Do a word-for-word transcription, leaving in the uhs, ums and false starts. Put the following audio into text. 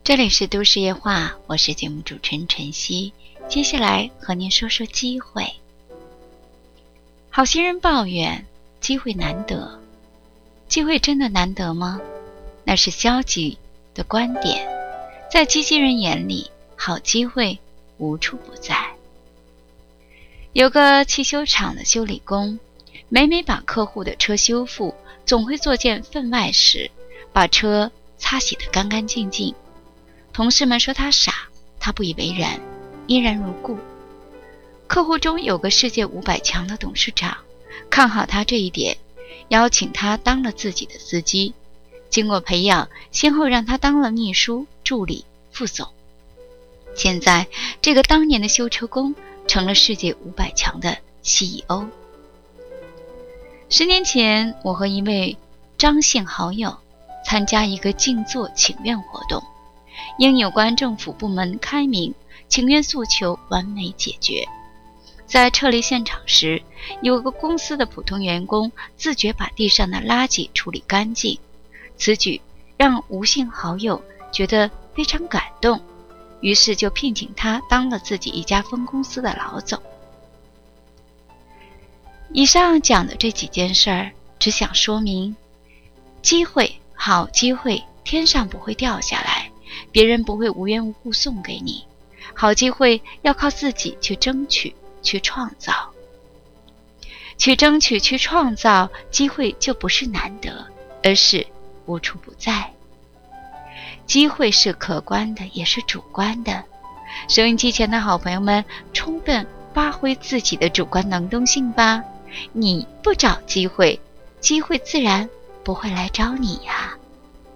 这里是都市夜话，我是节目主持人晨曦。接下来和您说说机会。好些人抱怨机会难得，机会真的难得吗？那是消极的观点。在积极人眼里，好机会无处不在。有个汽修厂的修理工，每每把客户的车修复，总会做件分外事，把车擦洗得干干净净。同事们说他傻，他不以为然，依然如故。客户中有个世界五百强的董事长，看好他这一点，邀请他当了自己的司机。经过培养，先后让他当了秘书、助理、副总。现在这个当年的修车工成了世界五百强的 C E O。 十年前，我和一位张姓好友参加一个静坐请愿活动，因有关政府部门开明，请愿诉求完美解决。在撤离现场时，有个公司的普通员工自觉把地上的垃圾处理干净，此举让吴姓好友觉得非常感动，于是就聘请他当了自己一家分公司的老总。以上讲的这几件事儿，只想说明，机会，好机会，天上不会掉下来，别人不会无缘无故送给你，好机会要靠自己去争取，去创造。去争取，去创造，机会就不是难得，而是无处不在。机会是客观的，也是主观的。收音机前的好朋友们，充分发挥自己的主观能动性吧。你不找机会，机会自然不会来找你呀。